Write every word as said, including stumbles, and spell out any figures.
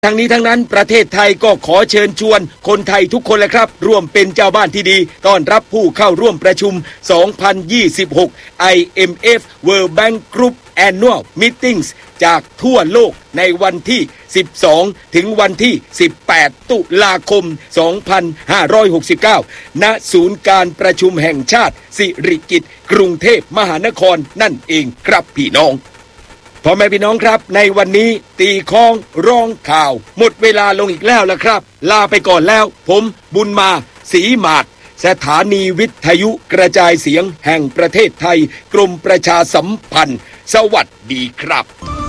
ทั้งนี้ทั้งนั้นประเทศไทยก็ขอเชิญชวนคนไทยทุกคนแหละครับร่วมเป็นเจ้าบ้านที่ดีต้อนรับผู้เข้าร่วมประชุม สองพันยี่สิบหก ไอ เอ็ม เอฟ World Bank Group Annual Meetings จากทั่วโลกในวันที่ สิบสอง ถึงวันที่ สิบแปด ตุลาคม สองพันห้าร้อยหกสิบเก้า ณ ศูนย์การประชุมแห่งชาติสิริกิติ์กรุงเทพมหานครนั่นเองครับพี่น้องพ่อแม่พี่น้องครับในวันนี้ตีค้องร้องข่าวหมดเวลาลงอีกแล้วละครับลาไปก่อนแล้วผมบุญมาศรีหมาดสถานีวิทยุกระจายเสียงแห่งประเทศไทยกรมประชาสัมพันธ์สวัสดีครับ